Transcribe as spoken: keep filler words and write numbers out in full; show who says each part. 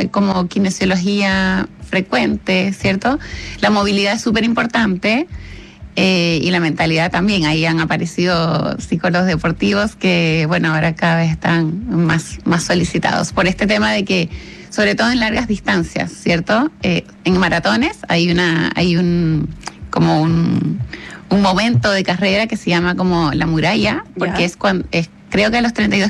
Speaker 1: eh, como kinesiología frecuente, ¿cierto? La movilidad es súper importante. Eh, y la mentalidad también. Ahí han aparecido psicólogos deportivos que, bueno, ahora cada vez están más, más solicitados por este tema de que, sobre todo en largas distancias, ¿cierto? Eh, en maratones hay una, hay un, como un, un momento de carrera que se llama como la muralla, porque
Speaker 2: ¿Ya?
Speaker 1: es cuando, es, creo que a los treinta y dos